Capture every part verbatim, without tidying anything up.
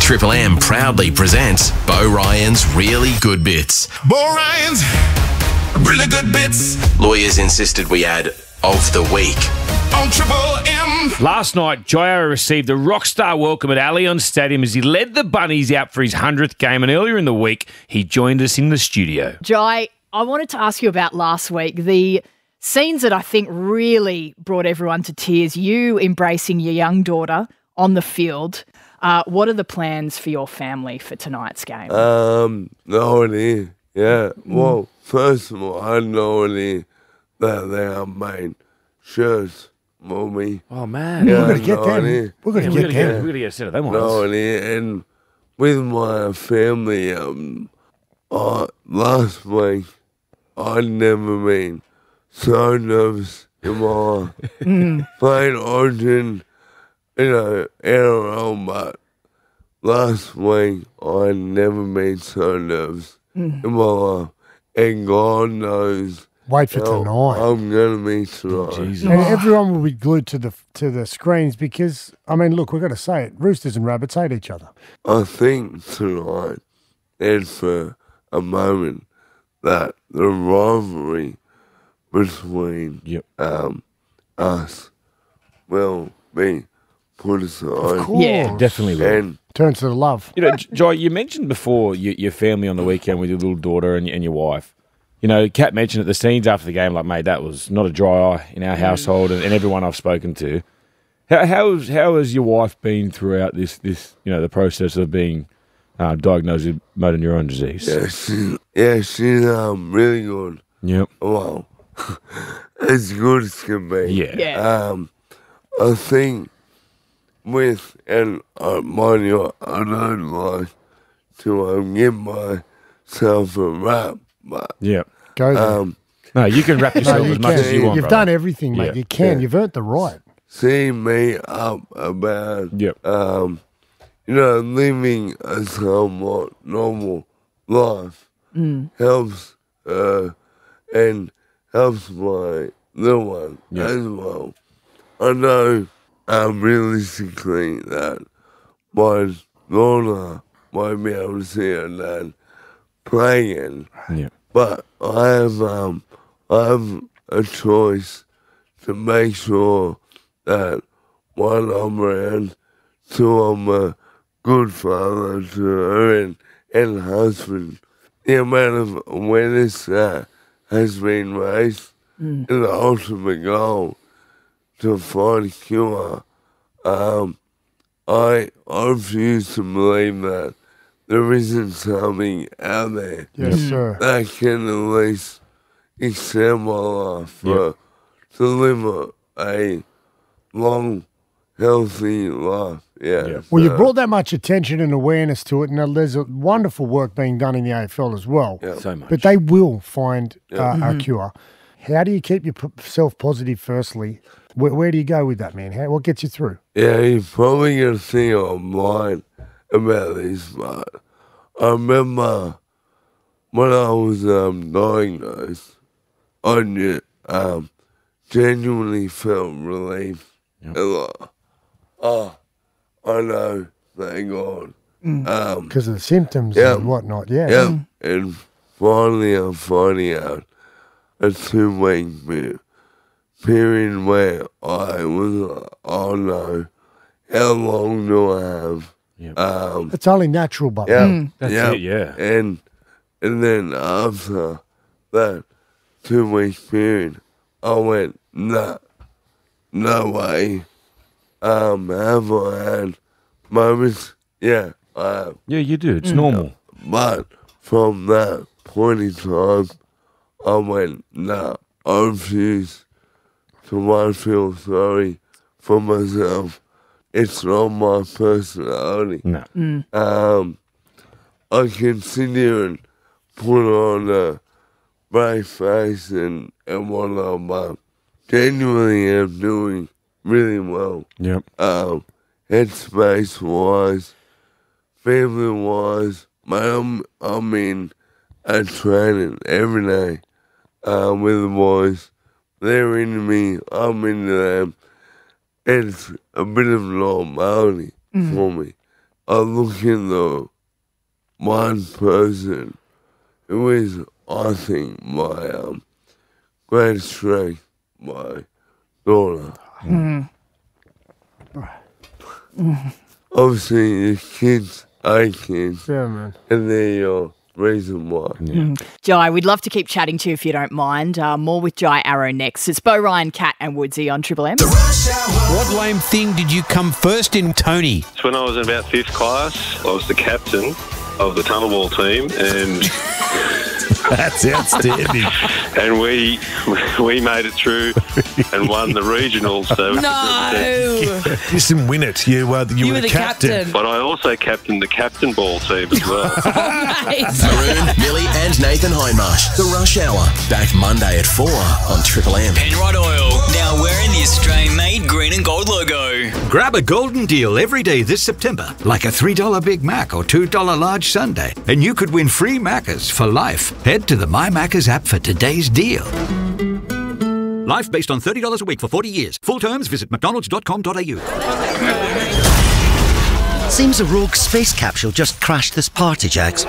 Triple M proudly presents Bo Ryan's Really Good Bits. Bo Ryan's Really Good Bits. Lawyers insisted we add of the week. On Triple M. Last night, Jaya received a rockstar welcome at Allianz Stadium as he led the Bunnies out for his hundredth game, and earlier in the week, he joined us in the studio. Jai, I wanted to ask you about last week, the scenes that I think really brought everyone to tears, you embracing your young daughter on the field. Uh, what are the plans for your family for tonight's game? Um, no idea. Yeah. Well, first of all, I had no idea that they are made shirts for me. Oh, man. Yeah, We're going to get no them. idea. We're going Yeah, to we're get going them. to get a set of them No ones. idea. And with my family, um, uh, last week, I'd never been so nervous in my life. Playing Origin, you know, N R L, but last week I'd never been so nervous in my life. And God knows Wait for how tonight. I'm going to be tonight. Jesus. And everyone will be glued to the to the screens because, I mean, look, we've got to say it. Roosters and rabbits hate each other. I think tonight, and for a moment, that the rivalry between Yep. um, us will be put aside. Of course. Yeah, Definitely will. And Turns to the love. You know, J- Joy, you mentioned before your, your family on the weekend with your little daughter and, and your wife. You know, Kat mentioned at the scenes after the game, like, mate, that was not a dry eye in our household and, and everyone I've spoken to. How how's, how has your wife been throughout this, this you know, the process of being uh, diagnosed with motor neuron disease? yeah, she, yeah, she's um, really good. Yep. Well, as good as can be. Yeah. Yeah. Um, I think with, and uh, mind you, I don't like to um, give myself a rap, but Yep. Go there. um, No, you can wrap No, yourself you as much can. as you want, You've brother. done everything, mate. Yeah. You can. Yeah. You've earned the right. see me up about, Yep. um, you know, living a somewhat normal life helps, uh, and helps my little one Yeah. as well. I know, um, realistically that my daughter might be able to see her dad play again, Yep. but I have, um, I have a choice to make sure that one, I'm around, two, I'm a good father to her and, and husband. The amount of awareness that has been raised in the ultimate goal to find a cure. Um, I, I refuse to believe that there isn't something out there Yes, sir. that can at least extend my life for, to live a, a long, healthy life. Yeah. Yeah. Well, you've so, brought that much attention and awareness to it, and there's a wonderful work being done in the A F L as well. Yeah. So much. But they will find uh, Yeah. a cure. How do you keep yourself positive, firstly? Where, where do you go with that, man? How, what gets you through? Yeah, you're probably going to think I'm lying about this, but I remember when I was um, diagnosed, I knew, um, genuinely felt relief. Yep. And like, oh, I know, thank God. Um, Because of the symptoms Yeah. and whatnot. Yeah. yeah, and finally I'm finding out a two-week pe- period where I was like, oh no, how long do I have? Yep. Um, It's only natural, but yeah, That's yeah, it, yeah. and and then after that two-week period, I went, nah, no way. Um, have I had moments? Yeah, I have. Yeah, you do. It's normal. But from that point in time, I went, nah, I refuse to want to feel sorry for myself. It's not my personality. No. Um, I can sit here and put on a brave face and, and whatnot, but genuinely am doing really well. Yep. Um, headspace wise, family wise, I'm, I'm in a training every day uh, with the boys. They're into me, I'm into them. It's a bit of normality for me. I look at the one person who is, I think, my um, greatest strength, my daughter. Mm. Mm. Obviously, the kids are kids, Yeah, man. and they're your reason why. Mm. Jai, we'd love to keep chatting to you if you don't mind. Uh, more with Jai Arrow next. It's Bo Ryan, Kat and Woodsy on Triple M. What lame thing did you come first in, Tony? It's when I was in about fifth class. I was the captain of the tunnel ball team, and That's outstanding. and we we made it through and won the regionals. So No! You didn't win it. You, uh, you, You were the captain. But I also captained the captain ball team as well. Maroon, Millie and Nathan Hindmarsh. The Rush Hour. Back Monday at four on Triple M. Penrod Oil, now wearing the Australian-made green and gold logo. Grab a golden deal every day this September, like a three dollar Big Mac or two dollar large sundae, and you could win free Maccas for life. Head to the My Maccas app for today's deal. Life based on thirty dollars a week for forty years. Full terms, visit mcdonalds dot com dot a u. Seems a rogue space capsule just crashed this party, Jags.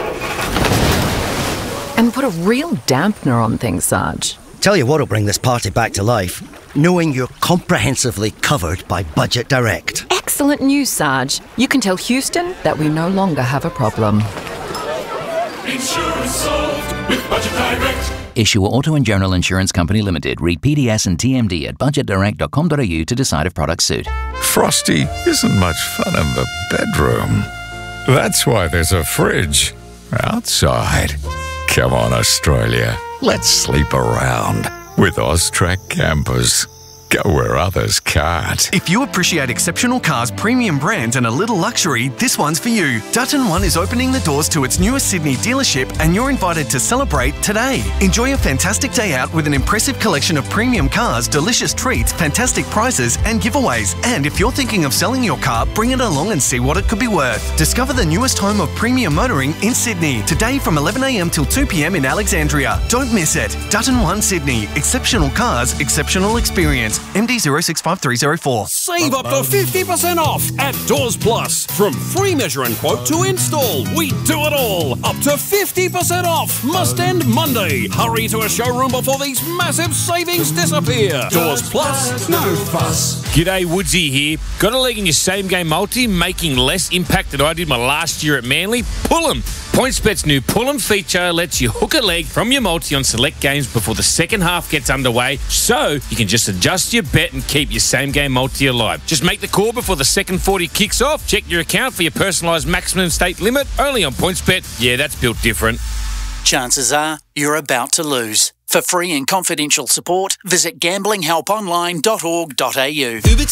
And put a real dampener on things, Sarge. Tell you what'll bring this party back to life. Knowing you're comprehensively covered by Budget Direct. Excellent news, Sarge. You can tell Houston that we no longer have a problem. Insurance solved with Budget Direct. Issue Auto and General Insurance Company Limited. Read P D S and T M D at budget direct dot com dot a u to decide if products suit. Frosty isn't much fun in the bedroom. That's why there's a fridge outside. Come on, Australia. Let's sleep around with Austrac campers. Go where others can't. If you appreciate exceptional cars, premium brands and a little luxury, this one's for you. Dutton One is opening the doors to its newest Sydney dealership and you're invited to celebrate today. Enjoy a fantastic day out with an impressive collection of premium cars, delicious treats, fantastic prices and giveaways. And if you're thinking of selling your car, bring it along and see what it could be worth. Discover the newest home of premium motoring in Sydney today from eleven a m till two p m in Alexandria. Don't miss it. Dutton One Sydney. Exceptional cars, exceptional experience. M D zero six five three zero four. Save up to fifty percent off at Doors Plus. From free measure and quote to install, we do it all. Up to fifty percent off. Must end Monday. Hurry to a showroom before these massive savings disappear. Doors Plus, no fuss. G'day, Woodsy here. Got a leg in your same game multi, making less impact than I did my last year at Manly? Pull 'em. PointsBet's new Pull 'em feature lets you hook a leg from your multi on select games before the second half gets underway, so you can just adjust your bet and keep your same game multi alive. Just make the call before the second forty kicks off. Check your account for your personalised maximum stake limit. Only on PointsBet. Yeah, that's built different. Chances are you're about to lose. For free and confidential support, visit gambling help online dot org dot a u.